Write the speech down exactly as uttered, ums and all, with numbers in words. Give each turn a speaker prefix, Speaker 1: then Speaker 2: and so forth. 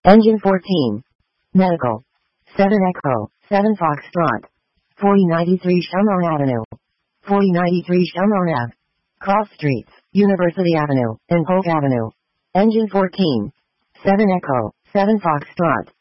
Speaker 1: Engine fourteen. Medical. seven Echo, seven Foxtrot. forty ninety-three Shelmar Avenue. forty ninety-three Shelmar Ave. Cross Streets, University Avenue, and Polk Avenue. Engine fourteen. seven Echo, seven Foxtrot.